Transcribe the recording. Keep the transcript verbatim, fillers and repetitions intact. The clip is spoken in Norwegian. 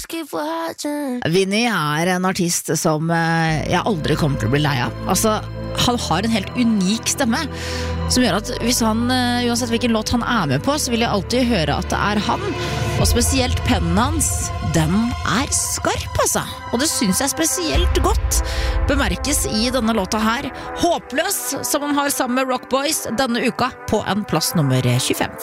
Vinny er en artist som jeg aldri kommer til å bli lei av. Altså, han har en helt unik stemme som gjør at hvis han, uansett hvilken låt han er med på, så vil jeg alltid høre at det er han. Og spesielt pennen hans, den er skarp, altså. Og det synes jeg spesielt godt bemerkes i denne låta her. Håpløs, som han har sammen med Rock Boys denne uka på en plass nummer tjuefem.